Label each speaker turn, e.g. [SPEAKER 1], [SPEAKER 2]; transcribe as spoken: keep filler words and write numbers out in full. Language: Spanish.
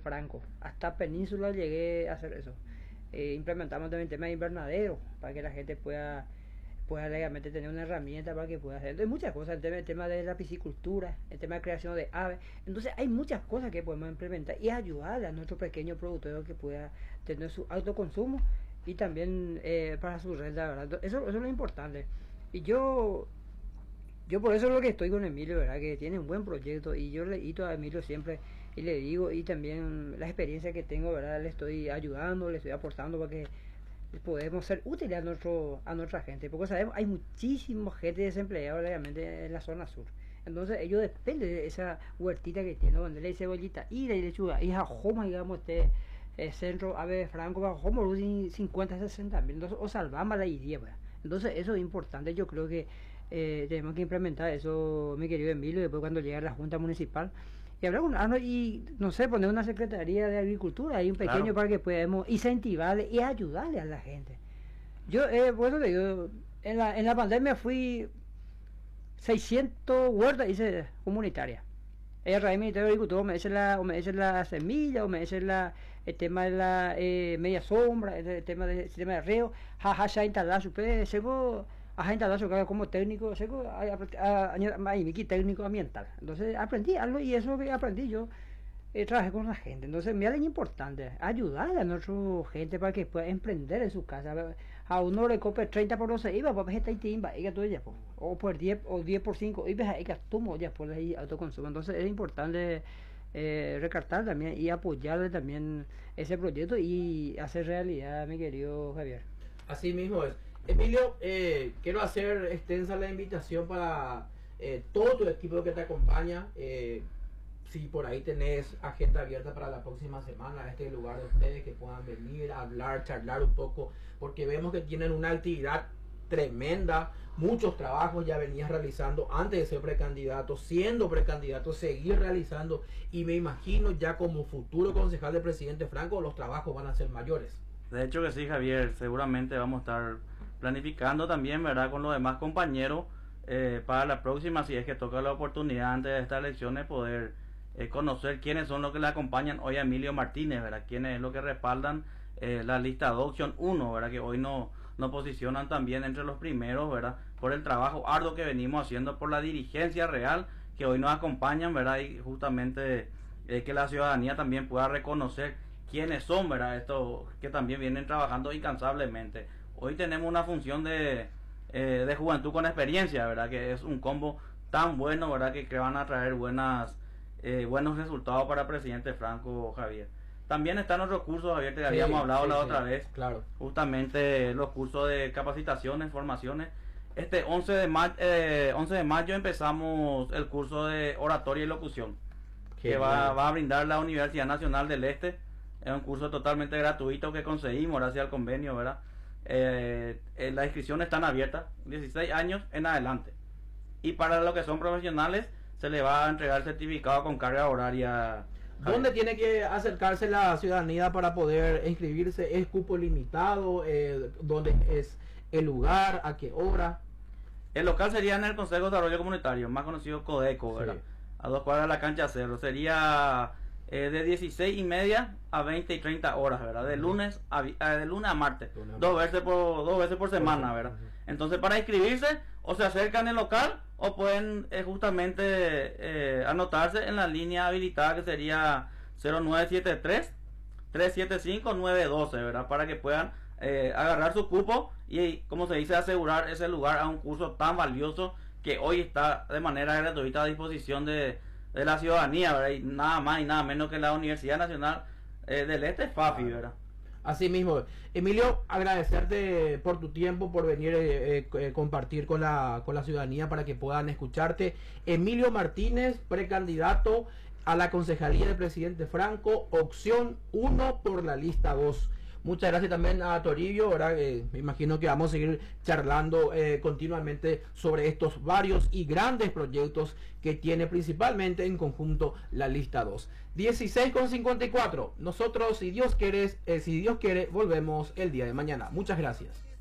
[SPEAKER 1] Franco. Hasta Península llegué a hacer eso. Eh, implementamos también el tema de invernadero para que la gente pueda pueda legalmente tener una herramienta para que pueda hacer. Entonces, muchas cosas, el tema, el tema de la piscicultura, el tema de creación de aves. Entonces, hay muchas cosas que podemos implementar y ayudar a nuestro pequeño productor que pueda tener su autoconsumo y también eh, para su renta, ¿verdad? Eso, eso es lo importante. Y yo, yo por eso es lo que estoy con Emilio, ¿verdad? Que tiene un buen proyecto y yo le invito a Emilio siempre y le digo, y también la experiencia que tengo, ¿verdad? Le estoy ayudando, le estoy aportando para que podemos ser útiles a nuestro a nuestra gente, porque sabemos hay muchísima gente desempleada realmente en la zona sur. Entonces ellos dependen de esa huertita que tiene, donde le cebollita y la lechuga y jajoma, digamos, este eh, centro ave franco jajoma cincuenta sesenta mil, entonces o salvamos la idea, pues. Entonces eso es importante. Yo creo que eh, tenemos que implementar eso, mi querido Emilio, después cuando llegue a la Junta Municipal y hablar con Arno y no sé, poner una Secretaría de Agricultura ahí un pequeño, claro, para que podamos incentivarle y ayudarle a la gente. Yo, eh, bueno, le digo, en la, en la pandemia fui seiscientos huertas hice comunitarias. El Raíz Ministerio de Agricultura me dice la, o me dice la semilla, o me dice la, el tema de la eh, media sombra, el, el tema del sistema de riego, jaja, ya instalar su pe, seguro a instalar su cargo como técnico, seguro a, a, a, a técnico ambiental. Entonces aprendí algo y eso que aprendí yo. Eh, trabajé con la gente, entonces me es importante ayudar a nuestra gente para que pueda emprender en su casa. A uno le copia treinta por doce iba, pues está timba, ella todo ya, o por diez o diez por cinco, y ves ahí que tomo ya por ahí autoconsumo. Entonces es importante eh, recartar también y apoyarle también ese proyecto y hacer realidad, mi querido Javier.
[SPEAKER 2] Así mismo es. Emilio, eh, quiero hacer extensa la invitación para eh, todo tu equipo que te acompaña. Eh, Si por ahí tenés agenda abierta para la próxima semana, a este lugar de ustedes, que puedan venir a hablar, charlar un poco, porque vemos que tienen una actividad tremenda, muchos trabajos ya venías realizando antes de ser precandidato, siendo precandidato, seguir realizando, y me imagino ya como futuro concejal del presidente Franco, los trabajos van a ser mayores.
[SPEAKER 3] De hecho que sí, Javier, seguramente vamos a estar planificando también, ¿verdad?, con los demás compañeros, eh, para la próxima, si es que toca la oportunidad antes de estas elecciones, poder Eh, conocer quiénes son los que le acompañan hoy a Emilio Martínez, ¿verdad? Quiénes es los que respaldan eh, la lista de opción uno, ¿verdad? Que hoy no nos posicionan también entre los primeros, ¿verdad? Por el trabajo arduo que venimos haciendo, por la dirigencia real que hoy nos acompañan, ¿verdad? Y justamente eh, que la ciudadanía también pueda reconocer quiénes son, ¿verdad? Estos que también vienen trabajando incansablemente. Hoy tenemos una función de, eh, de juventud con experiencia, ¿verdad? Que es un combo tan bueno, ¿verdad? Que, que van a traer buenas Eh, buenos resultados para el presidente Franco, Javier. También están otros cursos, Javier, te sí, habíamos hablado sí, la sí, otra vez,
[SPEAKER 2] claro.
[SPEAKER 3] Justamente los cursos de capacitaciones, formaciones. Este once de mayo, eh, once de mayo empezamos el curso de oratoria y locución, Qué que va, va a brindar la Universidad Nacional del Este. Es un curso totalmente gratuito que conseguimos gracias al convenio, ¿verdad? Eh, eh, las inscripciones están abiertas, dieciséis años en adelante. Y para los que son profesionales, se le va a entregar certificado con carga horaria.
[SPEAKER 2] ¿Dónde tiene que acercarse la ciudadanía para poder inscribirse? ¿Es cupo limitado? Eh, ¿Dónde es el lugar? ¿A qué hora?
[SPEAKER 3] El local sería en el Consejo de Desarrollo Comunitario, más conocido Codeco, ¿verdad? Sí. A dos cuadras de la cancha Cerro. Sería eh, de dieciséis y media a veinte y treinta horas, ¿verdad? De lunes a, de lunes a martes. Lunes. Dos veces por dos veces por semana, ¿verdad? Entonces, para inscribirse, o se acercan al local, o pueden eh, justamente eh, anotarse en la línea habilitada, que sería cero nueve siete tres, tres siete cinco, nueve uno dos, ¿verdad? Para que puedan eh, agarrar su cupo y, como se dice, asegurar ese lugar a un curso tan valioso que hoy está de manera gratuita a disposición de, de la ciudadanía, ¿verdad? Y nada más y nada menos que la Universidad Nacional eh, del Este, FAFI, ¿verdad?
[SPEAKER 2] Así mismo. Emilio, agradecerte por tu tiempo, por venir a eh, eh, compartir con la, con la ciudadanía para que puedan escucharte. Emilio Martínez, precandidato a la concejalía del presidente Franco, opción uno por la lista dos. Muchas gracias también a Toribio, ¿verdad? Eh, me imagino que vamos a seguir charlando eh, continuamente sobre estos varios y grandes proyectos que tiene principalmente en conjunto la lista dos. dieciséis con cincuenta y cuatro. Nosotros, si Dios quiere, eh, si Dios quiere, volvemos el día de mañana. Muchas gracias.